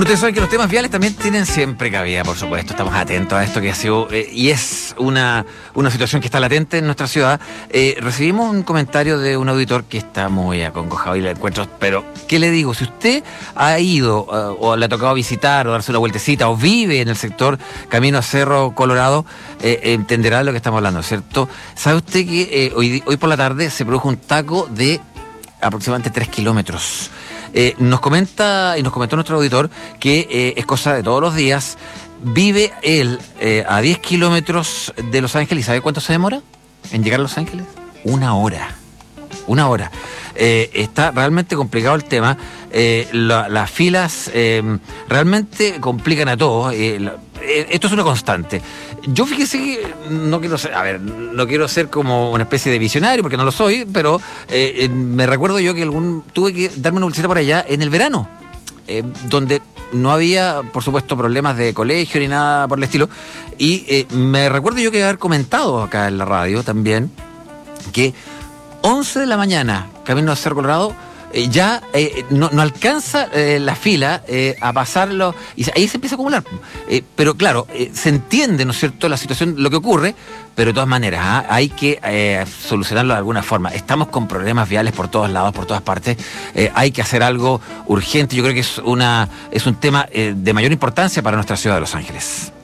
Bueno, ustedes saben que los temas viales también tienen siempre cabida, por supuesto. Estamos atentos a esto que ha sido, y es una situación que está latente en nuestra ciudad. Recibimos un comentario de un auditor que está muy acongojado y le encuentro, pero ¿qué le digo? Si usted ha ido o le ha tocado visitar o darse una vueltecita o vive en el sector Camino a Cerro Colorado, entenderá de lo que estamos hablando, ¿cierto? ¿Sabe usted que hoy por la tarde se produjo un taco de aproximadamente 3 kilómetros? Nos comenta y nos comentó nuestro auditor que es cosa de todos los días. Vive él a 10 kilómetros de Los Ángeles. ¿Y sabe cuánto se demora en llegar a Los Ángeles? 1 hora. 1 hora. Está realmente complicado el tema. Las filas realmente complican a todos. Esto es una constante. Yo fíjese que no quiero ser como una especie de visionario, porque no lo soy, pero me recuerdo yo que tuve que darme una bolsita por allá en el verano, donde no había, por supuesto, problemas de colegio ni nada por el estilo. Y me recuerdo yo que haber comentado acá en la radio también que 11 de la mañana, camino a Cerro Colorado, ya no alcanza la fila a pasarlo, y ahí se empieza a acumular. Pero claro, se entiende, ¿no es cierto?, la situación, lo que ocurre, pero de todas maneras hay que solucionarlo de alguna forma. Estamos con problemas viales por todos lados, por todas partes. Hay que hacer algo urgente. Yo creo que es un tema de mayor importancia para nuestra ciudad de Los Ángeles.